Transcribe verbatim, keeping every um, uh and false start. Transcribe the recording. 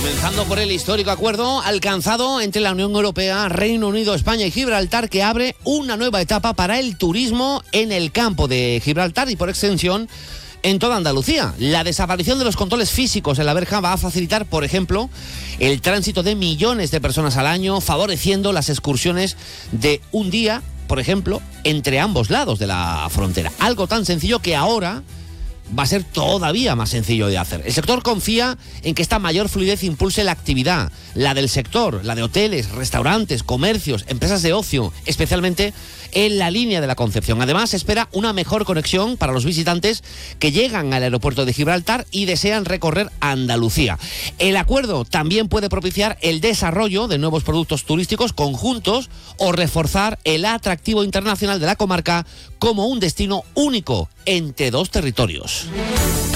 Comenzando por el histórico acuerdo alcanzado entre la Unión Europea, Reino Unido, España y Gibraltar, que abre una nueva etapa para el turismo en el campo de Gibraltar y por extensión en toda Andalucía. La desaparición de los controles físicos en la verja va a facilitar, por ejemplo, el tránsito de millones de personas al año, favoreciendo las excursiones de un día, por ejemplo, entre ambos lados de la frontera. Algo tan sencillo que ahora va a ser todavía más sencillo de hacer. El sector confía en que esta mayor fluidez impulse la actividad, la del sector, la de hoteles, restaurantes, comercios, empresas de ocio, especialmente en la línea de la Concepción. Además, se espera una mejor conexión para los visitantes que llegan al aeropuerto de Gibraltar y desean recorrer Andalucía. El acuerdo también puede propiciar el desarrollo de nuevos productos turísticos conjuntos o reforzar el atractivo internacional de la comarca como un destino único entre dos territorios.